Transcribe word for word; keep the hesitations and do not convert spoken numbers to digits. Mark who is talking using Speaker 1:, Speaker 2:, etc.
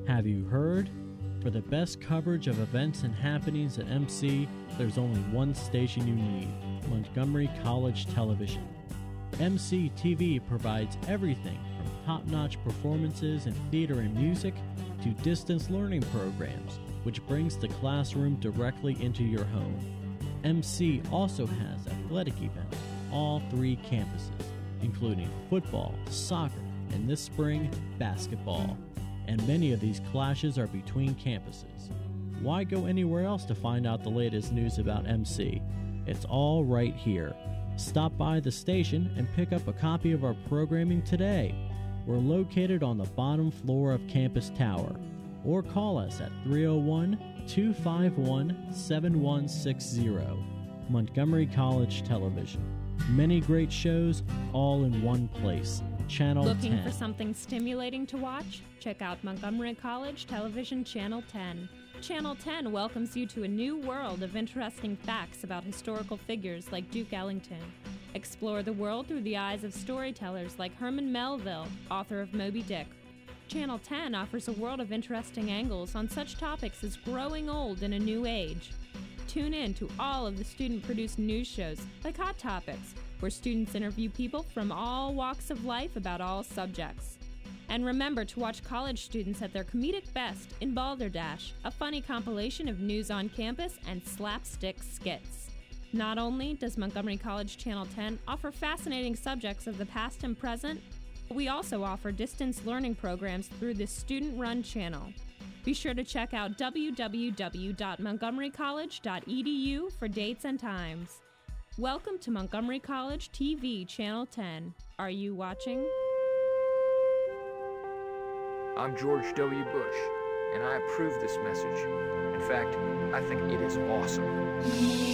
Speaker 1: Have you heard? For the best coverage of events and happenings at M C, there's only one station you need, Montgomery College Television. M C T V provides everything from top-notch performances in theater and music to distance learning programs, which brings the classroom directly into your home. M C also has athletic events on all three campuses, including football, soccer, and this spring, basketball. And many of these clashes are between campuses. Why go anywhere else to find out the latest news about M C? It's all right here. Stop by the station and pick up a copy of our programming today. We're located on the bottom floor of Campus Tower. Or call us at three oh one, two five one, seven one six zero. Montgomery College Television. Many great shows, all in one place. Channel
Speaker 2: Looking
Speaker 1: ten.
Speaker 2: for something stimulating to watch? Check out Montgomery College Television Channel ten. Channel ten welcomes you to a new world of interesting facts about historical figures like Duke Ellington. Explore the world through the eyes of storytellers like Herman Melville, author of Moby Dick. Channel ten offers a world of interesting angles on such topics as growing old in a new age. Tune in to all of the student-produced news shows like Hot Topics, where students interview people from all walks of life about all subjects. And remember to watch college students at their comedic best in Balderdash, a funny compilation of news on campus and slapstick skits. Not only does Montgomery College Channel ten offer fascinating subjects of the past and present, but we also offer distance learning programs through this student-run channel. Be sure to check out w w w dot montgomery college dot e d u for dates and times. Welcome to Montgomery College T V Channel ten. Are you watching?
Speaker 3: I'm George W. Bush, and I approve this message. In fact, I think it is awesome.